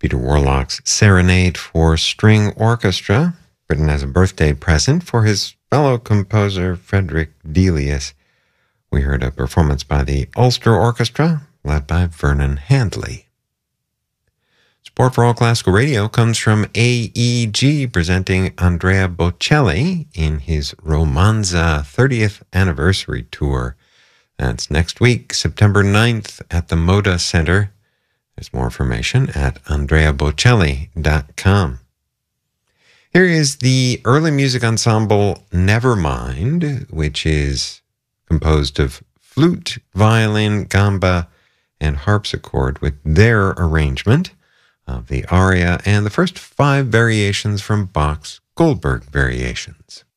Peter Warlock's Serenade for String Orchestra, written as a birthday present for his fellow composer Frederick Delius. We heard a performance by the Ulster Orchestra, led by Vernon Handley. Support for All Classical Radio comes from AEG, presenting Andrea Bocelli in his Romanza 30th Anniversary Tour. That's next week, September 9th, at the Moda Center. There's more information at andreabocelli.com. Here is the early music ensemble Nevermind, which is composed of flute, violin, gamba, and harpsichord, with their arrangement of the aria and the first 5 variations from Bach's Goldberg Variations.